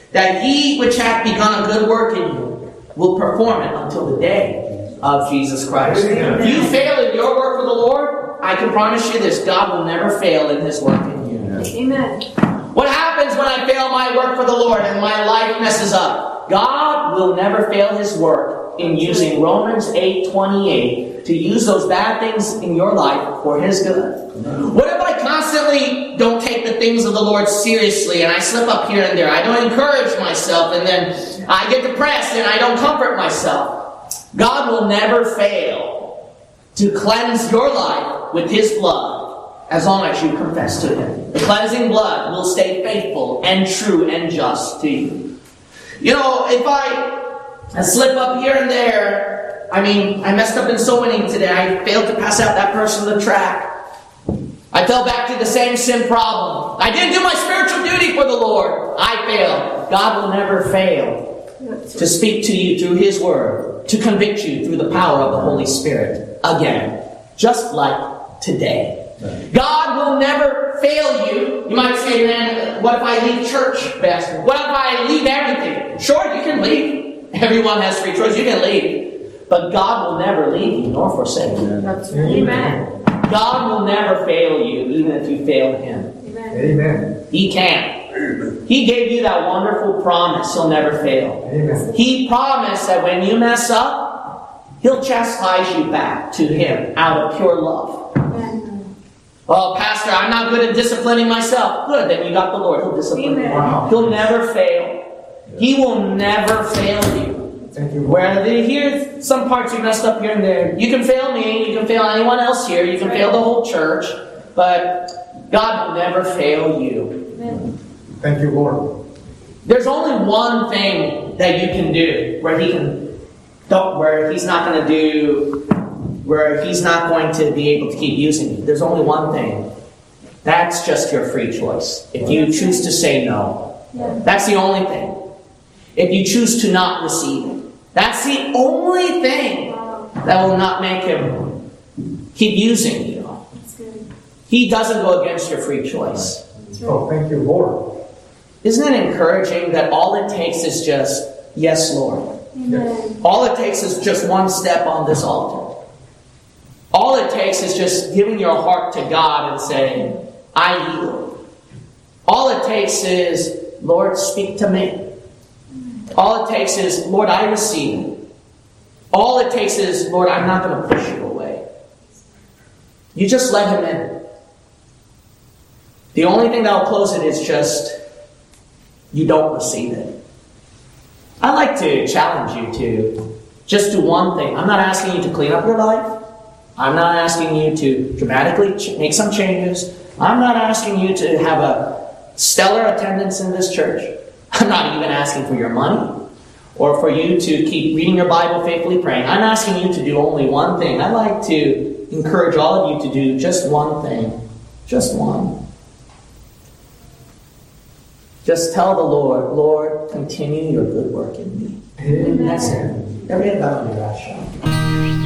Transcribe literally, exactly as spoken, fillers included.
that He which hath begun a good work in you will perform it until the day of Jesus Christ. Amen. If you fail in your work for the Lord, I can promise you this, God will never fail in His work in you. Amen. What happens when I fail my work for the Lord and my life messes up? God will never fail His work in using Romans eight twenty-eight to use those bad things in your life for His good. What if I constantly don't take the things of the Lord seriously and I slip up here and there? I don't encourage myself and then I get depressed and I don't comfort myself. God will never fail to cleanse your life with His blood as long as you confess to Him. The cleansing blood will stay faithful and true and just to you. You know, if I I slip up here and there. I mean, I messed up in so many today. I failed to pass out that person the track. I fell back to the same sin problem. I didn't do my spiritual duty for the Lord. I failed. God will never fail to speak to you through His Word, to convict you through the power of the Holy Spirit. Again, just like today. God will never fail you. You might say, man, what if I leave church, Pastor? What if I leave everything? Sure, you can leave. Everyone has free choice. You can leave. But God will never leave you nor forsake you. Amen. God will never fail you, even if you failed Him. Amen. Amen. He can't. He gave you that wonderful promise. He'll never fail. Amen. He promised that when you mess up, He'll chastise you back to Him out of pure love. Amen. Well, Pastor, I'm not good at disciplining myself. Good, then you got the Lord. He'll discipline you. Wow. He'll never fail. He will never fail you. Thank you. Where here, some parts you messed up here and there. You can fail me. You can fail anyone else here. You can fail the whole church. But God will never fail you. Amen. Thank you, Lord. There's only one thing that you can do where He can, don't, where He's not going to do, where He's not going to be able to keep using you. There's only one thing. That's just your free choice. If you choose to say no, that's the only thing. If you choose to not receive it, that's the only thing that will not make Him keep using you. He doesn't go against your free choice. Oh, thank you, Lord. Isn't it encouraging that all it takes is just, yes, Lord. Amen. All it takes is just one step on this altar. All it takes is just giving your heart to God and saying, I yield. All it takes is, Lord, speak to me. All it takes is, Lord, I receive it. All it takes is, Lord, I'm not going to push you away. You just let Him in. The only thing that will close it is just, you don't receive it. I like to challenge you to just do one thing. I'm not asking you to clean up your life. I'm not asking you to dramatically ch- make some changes. I'm not asking you to have a stellar attendance in this church. I'm not even asking for your money or for you to keep reading your Bible, faithfully praying. I'm asking you to do only one thing. I'd like to encourage all of you to do just one thing. Just one. Just tell the Lord, Lord, continue your good work in me. Amen. That's it. Everybody bow your eyes shut.